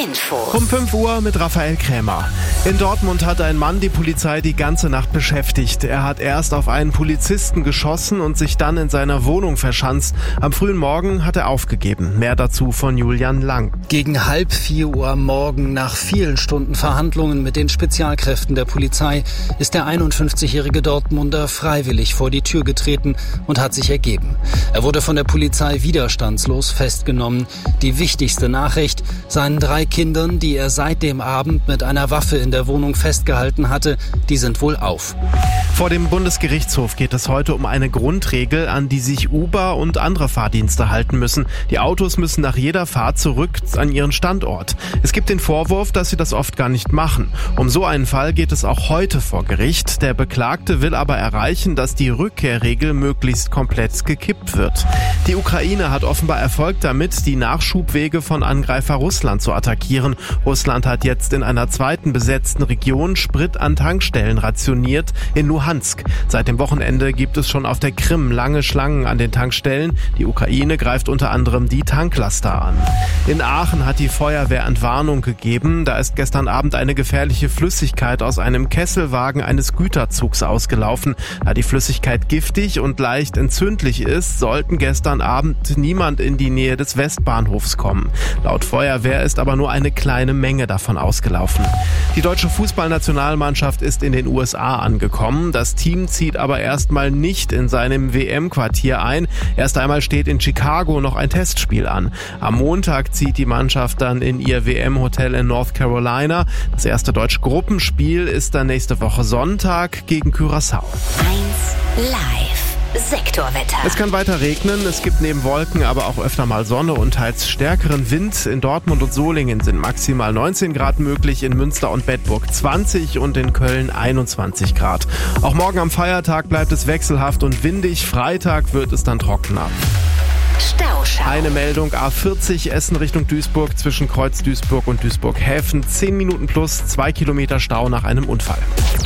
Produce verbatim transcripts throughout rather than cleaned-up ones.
Info. Um fünf Uhr mit Raphael Krämer. In Dortmund hat ein Mann die Polizei die ganze Nacht beschäftigt. Er hat erst auf einen Polizisten geschossen und sich dann in seiner Wohnung verschanzt. Am frühen Morgen hat er aufgegeben. Mehr dazu von Julian Lang. Gegen halb vier Uhr am Morgen, nach vielen Stunden Verhandlungen mit den Spezialkräften der Polizei, ist der einundfünfzigjährige Dortmunder freiwillig vor die Tür getreten und hat sich ergeben. Er wurde von der Polizei widerstandslos festgenommen. Die wichtigste Nachricht: seinen drei Kindern, die er seit dem Abend mit einer Waffe in der Wohnung festgehalten hatte, die sind wohl auf. Vor dem Bundesgerichtshof geht es heute um eine Grundregel, an die sich Uber und andere Fahrdienste halten müssen. Die Autos müssen nach jeder Fahrt zurück an ihren Standort. Es gibt den Vorwurf, dass sie das oft gar nicht machen. Um so einen Fall geht es auch heute vor Gericht. Der Beklagte will aber erreichen, dass die Rückkehrregel möglichst komplett gekippt wird. Die Ukraine hat offenbar Erfolg damit, die Nachschubwege von Angreifer Russland zu attackieren. Russland hat jetzt in einer zweiten besetzten Region Sprit an Tankstellen rationiert, in Luhansk. Seit dem Wochenende gibt es schon auf der Krim lange Schlangen an den Tankstellen. Die Ukraine greift unter anderem die Tanklaster an. In Aachen hat die Feuerwehr Entwarnung gegeben. Da ist gestern Abend eine gefährliche Flüssigkeit aus einem Kesselwagen eines Güterzugs ausgelaufen. Da die Flüssigkeit giftig und leicht entzündlich ist, sollten gestern Abend niemand in die Nähe des Westbahnhofs kommen. Laut Feuerwehr ist aber nur eine kleine Menge davon ausgelaufen. Die deutsche Fußballnationalmannschaft ist in den U S A angekommen. Das Team zieht aber erstmal nicht in seinem W M-Quartier ein. Erst einmal steht in Chicago noch ein Testspiel an. Am Montag zieht die Mannschaft dann in ihr W M-Hotel in North Carolina. Das erste deutsche Gruppenspiel ist dann nächste Woche Sonntag gegen Curaçao. eins live. Sektorwetter. Es kann weiter regnen, es gibt neben Wolken aber auch öfter mal Sonne und teils stärkeren Wind. In Dortmund und Solingen sind maximal neunzehn Grad möglich, in Münster und Bedburg zwanzig und in Köln einundzwanzig Grad. Auch morgen am Feiertag bleibt es wechselhaft und windig, Freitag wird es dann trockener. Stauschau. Eine Meldung: A vierzig Essen Richtung Duisburg zwischen Kreuz Duisburg und Duisburg-Häfen. zehn Minuten plus, zwei Kilometer Stau nach einem Unfall.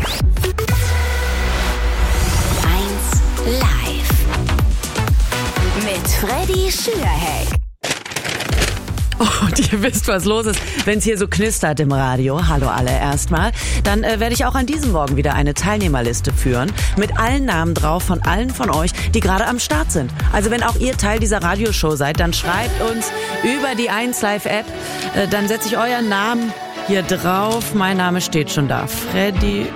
Live mit Freddy Schürheck. Und ihr wisst, was los ist, wenn es hier so knistert im Radio. Hallo alle erstmal. Dann äh, werde ich auch an diesem Morgen wieder eine Teilnehmerliste führen mit allen Namen drauf von allen von euch, die gerade am Start sind. Also wenn auch ihr Teil dieser Radioshow seid, dann schreibt uns über die eins Live App. Äh, dann setze ich euren Namen hier drauf. Mein Name steht schon da. Freddy